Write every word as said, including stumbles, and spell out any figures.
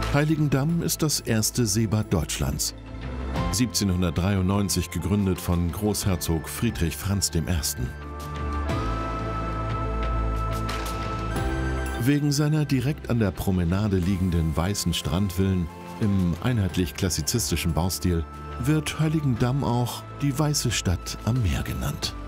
Heiligendamm ist das erste Seebad Deutschlands. siebzehnhundertdreiundneunzig gegründet von Großherzog Friedrich Franz der Erste. Wegen seiner direkt an der Promenade liegenden weißen Strandvillen im einheitlich-klassizistischen Baustil wird Heiligendamm auch die Weiße Stadt am Meer genannt.